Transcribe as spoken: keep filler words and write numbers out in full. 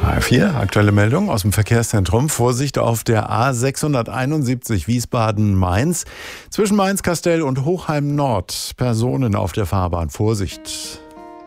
H vier, aktuelle Meldung aus dem Verkehrszentrum. Vorsicht auf der A sechshunderteinundsiebzig Wiesbaden-Mainz. Zwischen Mainz-Kastel und Hochheim-Nord. Personen auf der Fahrbahn. Vorsicht.